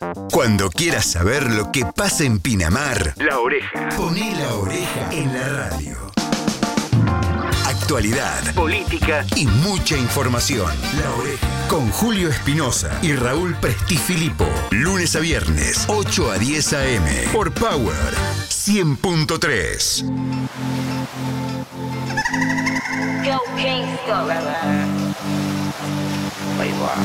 Cuando quieras saber lo que pasa en Pinamar, La Oreja. Poné La Oreja en la radio. Actualidad, política y mucha información. La Oreja. Con Julio Espinosa y Raúl Prestifilipo. Lunes a viernes, 8 a 10 a.m. Por Power 100.3. Go Kingston. Ahí va.